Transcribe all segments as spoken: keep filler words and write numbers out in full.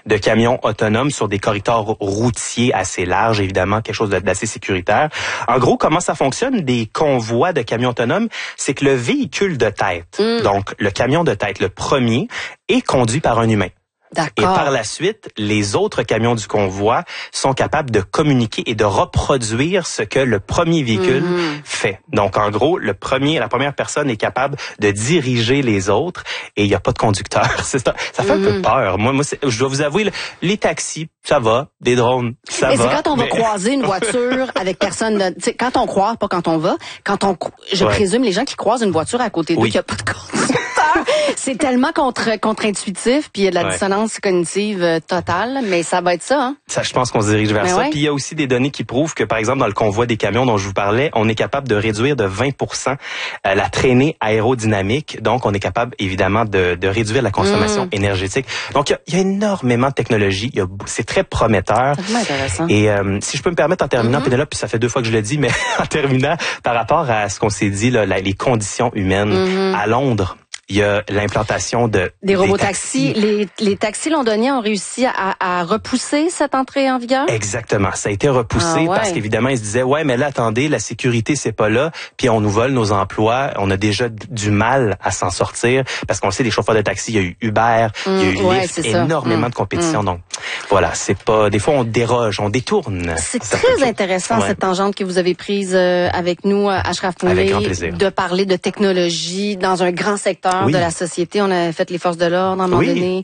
de camions autonomes sur des corridors routiers assez larges, évidemment, quelque chose d'assez sécuritaire. En gros, comment ça fonctionne, des convois de camions autonomes? C'est que le véhicule de tête, mm. donc le camion de tête, le premier, est conduit par un humain. D'accord. Et par la suite, les autres camions du convoi sont capables de communiquer et de reproduire ce que le premier véhicule mm-hmm. fait. Donc, en gros, le premier, la première personne est capable de diriger les autres et il n'y a pas de conducteur. C'est ça, ça fait mm-hmm. un peu peur. Moi, moi, je dois vous avouer, les taxis, ça va. Des drones, ça mais va. Mais c'est quand on mais... va croiser une voiture avec personne, de, t'sais, quand on croise, pas quand on va, quand on, je ouais. présume les gens qui croisent une voiture à côté d'eux, oui. qu'il n'y a pas de conducteur. C'est tellement contre, contre-intuitif, puis il y a de la ouais. dissonance cognitive euh, totale, mais ça va être ça, hein? Ça, je pense qu'on se dirige vers mais ça. Ouais. Puis il y a aussi des données qui prouvent que, par exemple, dans le convoi des camions dont je vous parlais, on est capable de réduire de vingt pour cent euh, la traînée aérodynamique. Donc, on est capable, évidemment, de, de réduire la consommation mmh. énergétique. Donc, il y a, il y a énormément de technologies. Il y a, c'est très prometteur. C'est intéressant. Et euh, si je peux me permettre, en terminant, mmh. Pénélope, puis ça fait deux fois que je le dis, mais en terminant, par rapport à ce qu'on s'est dit, là, la, les conditions humaines mmh. à Londres, il y a l'implantation de des robotaxis. Les, les taxis londoniens ont réussi à, à repousser cette entrée en vigueur? Exactement. Ça a été repoussé ah ouais. parce qu'évidemment, ils se disaient, ouais, mais là, attendez, la sécurité, c'est pas là, puis on nous vole nos emplois. On a déjà du mal à s'en sortir parce qu'on le sait, les chauffeurs de taxi, il y a eu Uber, mmh, il y a eu ouais, Lyft, énormément mmh, de compétition. Mmh. Donc, voilà, c'est pas... Des fois, on déroge, on détourne. C'est très intéressant, ouais. cette tangente que vous avez prise avec nous, Ashraf Moulay, de parler de technologie dans un grand secteur oui. de la société. On a fait les forces de l'ordre à un moment oui. donné,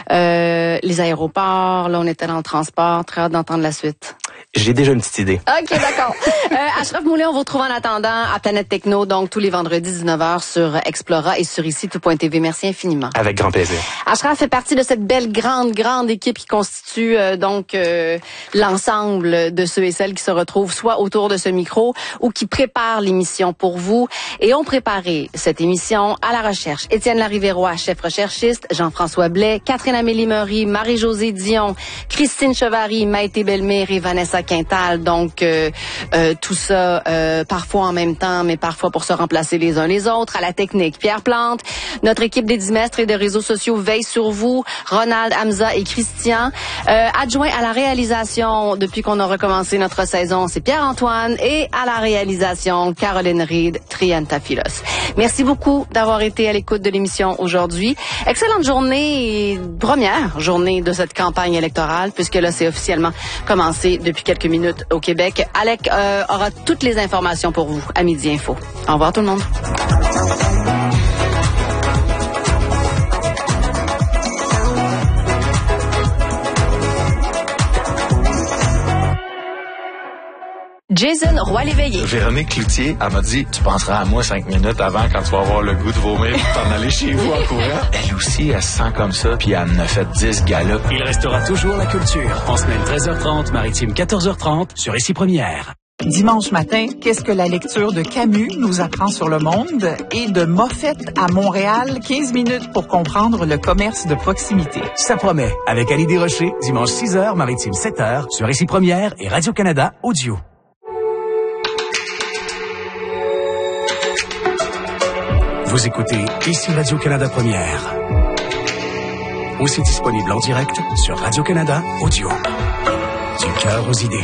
euh, les aéroports, là on était dans le transport. Très hâte d'entendre la suite. J'ai déjà une petite idée. OK, d'accord. euh, Ashraf Moulay, on vous retrouve en attendant à Planète Techno, donc tous les vendredis dix-neuf heures sur Explora et sur ici tout point t v. Merci infiniment. Avec grand plaisir. Ashraf fait partie de cette belle, grande, grande équipe qui constitue euh, donc euh, l'ensemble de ceux et celles qui se retrouvent soit autour de ce micro ou qui préparent l'émission pour vous. Et ont préparé cette émission à la recherche. Étienne Larivérois, chef recherchiste, Jean-François Blais, Catherine-Amélie Meury, Marie-Josée Dion, Christine Chevary, Maïté Bellemire et Vanessa Quintal. Donc, euh, euh, tout ça, euh, parfois en même temps, mais parfois pour se remplacer les uns les autres. À la technique, Pierre Plante. Notre équipe des dimestres et de réseaux sociaux veille sur vous. Ronald, Hamza et Christian. Euh, adjoint à la réalisation, depuis qu'on a recommencé notre saison, c'est Pierre-Antoine. Et à la réalisation, Caroline Reed, Triantafilos. Merci beaucoup d'avoir été à l'écoute de l'émission aujourd'hui. Excellente journée et première journée de cette campagne électorale, puisque là, c'est officiellement commencé depuis quelques minutes au Québec. Alec euh, aura toutes les informations pour vous à Midi Info. Au revoir tout le monde. Jason Roy-Léveillé. Véronique Cloutier, elle m'a dit, tu penseras à moi cinq minutes avant quand tu vas avoir le goût de vomir et t'en aller chez vous en courant. Elle aussi, elle se sent comme ça, puis elle en a fait dix galas. Il restera toujours la culture. En semaine treize heures trente, maritime quatorze heures trente, sur Ici Première. Dimanche matin, qu'est-ce que la lecture de Camus nous apprend sur le monde? Et de Moffett à Montréal, quinze minutes pour comprendre le commerce de proximité. Ça promet, avec Annie Desrochers, dimanche six heures, maritime sept heures, sur Ici Première et Radio-Canada Audio. Vous écoutez Ici Radio-Canada Première. Aussi disponible en direct sur Radio-Canada Audio. Du cœur aux idées.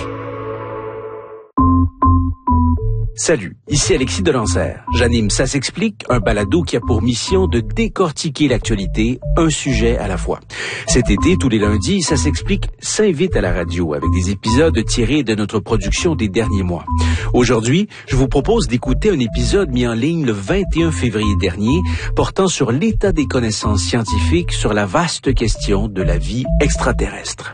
Salut, ici Alexis Delancer. J'anime Ça s'explique, un balado qui a pour mission de décortiquer l'actualité, un sujet à la fois. Cet été, tous les lundis, Ça s'explique s'invite à la radio avec des épisodes tirés de notre production des derniers mois. Aujourd'hui, je vous propose d'écouter un épisode mis en ligne le vingt et un février dernier portant sur l'état des connaissances scientifiques sur la vaste question de la vie extraterrestre.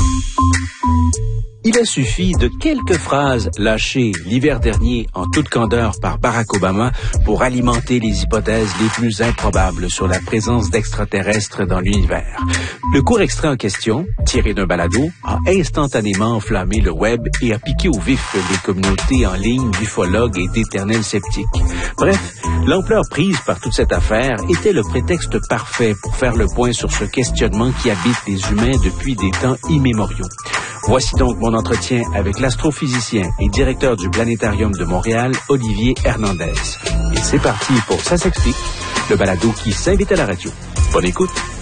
Il a suffi de quelques phrases lâchées l'hiver dernier en toute candeur par Barack Obama pour alimenter les hypothèses les plus improbables sur la présence d'extraterrestres dans l'univers. Le court extrait en question, tiré d'un balado, a instantanément enflammé le web et a piqué au vif les communautés en ligne d'ufologues et d'éternels sceptiques. Bref, l'ampleur prise par toute cette affaire était le prétexte parfait pour faire le point sur ce questionnement qui habite les humains depuis des temps immémoriaux. Voici donc mon entretien avec l'astrophysicien et directeur du Planétarium de Montréal, Olivier Hernandez. Et c'est parti pour Ça s'explique, le balado qui s'invite à la radio. Bonne écoute.